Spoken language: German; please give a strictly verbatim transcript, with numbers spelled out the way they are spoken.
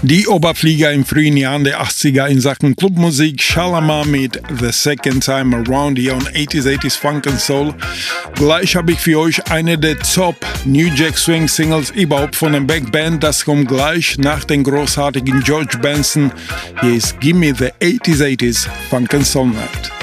Die Oberflieger im frühen Jahren der achtziger in Sachen Clubmusik, Shalamar mit The Second Time Around hier on eighties eighties Funk and Soul. Gleich habe ich für euch eine der Top New Jack Swing Singles überhaupt von der Beck Band. Das kommt gleich nach den großartigen George Benson. Hier ist Gimme the eighties eighties Funk and Soul Night.